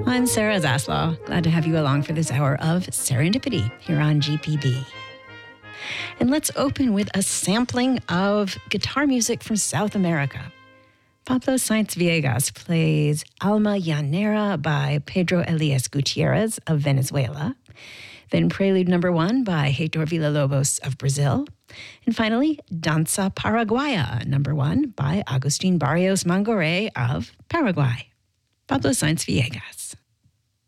I'm Sarah Zaslaw. Glad to have you along for this hour of Serendipity here on GPB. And let's open with a sampling of guitar music from South America. Pablo Sainz Villegas plays Alma Llanera by Pedro Elias Gutierrez of Venezuela. Then Prelude No. 1 by Heitor Villa-Lobos of Brazil. And finally, Danza Paraguaya No. 1 by Agustin Barrios Mangoré of Paraguay. Pablo Sainz Villegas.